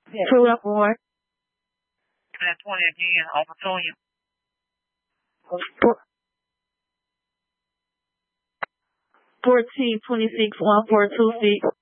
Two up one. Give me that 20 again. Over to you. 1426 1426.